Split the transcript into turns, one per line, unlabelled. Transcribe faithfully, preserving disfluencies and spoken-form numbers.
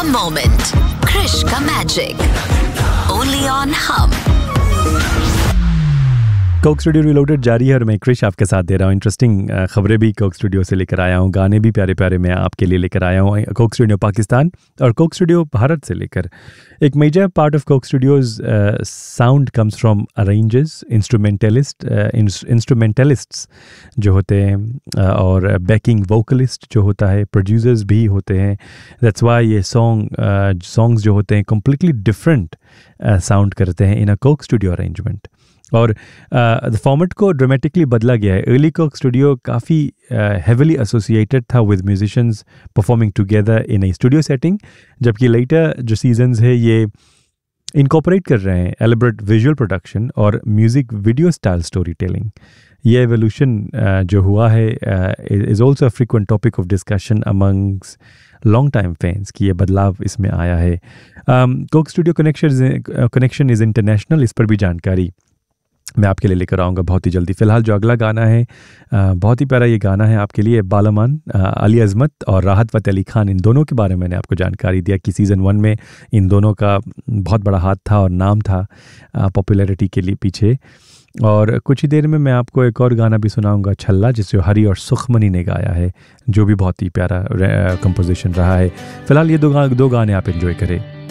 का मोमेंट, क्रिश का magic, only on हम।
कोक स्टूडियो रीलोडेड जारी है और मैं क्रिश आपके साथ दे रहा हूँ इंटरेस्टिंग खबरें भी कोक स्टूडियो से लेकर आया हूँ, गाने भी प्यारे प्यारे मैं आपके लिए लेकर आया हूँ। कोक स्टूडियो पाकिस्तान और कोक स्टूडियो भारत से लेकर एक major part of Coke studios sound comes from arrangers, instrumentalist इंस्ट्रूमेंटलिस्ट्स जो होते हैं uh, और बैकिंग वोकलिस्ट जो होता है, प्रोड्यूसर्स भी होते हैं। दैट्स वाई ये सॉन्ग सॉन्ग्स जो होते हैं कम्प्लीटली डिफरेंट साउंड करते हैं इन अ कोक स्टूडियो अरेंजमेंट। और द फॉर्मेट को ड्रामेटिकली बदला गया है। अर्ली कोक स्टूडियो काफ़ी हेविली एसोसिएटेड था with musicians performing together in A studio setting, जबकि लेटर जो सीजन्स है ये इनकॉर्पोरेट कर रहे हैं एलिब्रेट विजुअल प्रोडक्शन और music video style story telling. ये एवोल्यूशन uh, जो हुआ है is also a frequent topic of discussion amongst long time fans कि ये बदलाव इसमें आया है। Coke studio connection connection is international, इस पर भी जानकारी मैं आपके लिए लेकर आऊँगा बहुत ही जल्दी। फ़िलहाल जो अगला गाना है आ, बहुत ही प्यारा ये गाना है आपके लिए। बालामान, अली अज़मत और राहत फ़तेह अली खान, इन दोनों के बारे में मैंने आपको जानकारी दिया कि सीज़न वन में इन दोनों का बहुत बड़ा हाथ था और नाम था पॉपुलैरिटी के लिए पीछे। और कुछ ही देर में मैं आपको एक और गाना भी सुनाऊंगा, छल्ला, जिसे हरी और सुखमनी ने गाया है, जो भी बहुत ही प्यारा कंपोजिशन रहा है। फ़िलहाल ये दो गा, दो गाने आप एंजॉय करें।